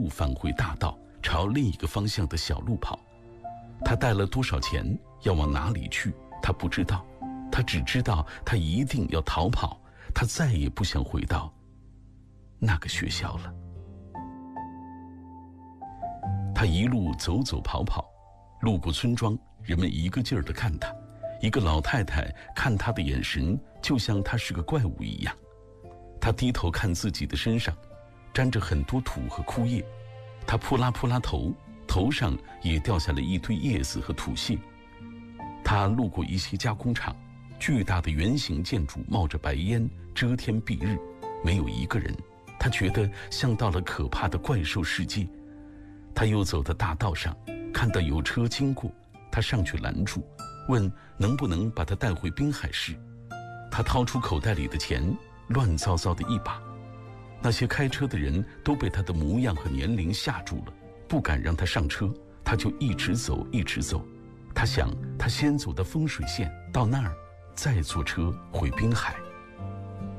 路返回大道，朝另一个方向的小路跑。他带了多少钱，要往哪里去，他不知道，他只知道他一定要逃跑，他再也不想回到那个学校了。他一路走走跑跑，路过村庄，人们一个劲儿地看他，一个老太太看他的眼神就像他是个怪物一样。他低头看自己的身上，沾着很多土和枯叶，他扑拉扑拉头，头上也掉下了一堆叶子和土屑。他路过一些加工厂，巨大的圆形建筑冒着白烟，遮天蔽日，没有一个人。他觉得像到了可怕的怪兽世界。他又走到大道上，看到有车经过，他上去拦住，问能不能把他带回滨海市。他掏出口袋里的钱，乱糟糟的一把。那些开车的人都被他的模样和年龄吓住了，不敢让他上车，他就一直走一直走。他想，他先走到风水线，到那儿再坐车回滨海。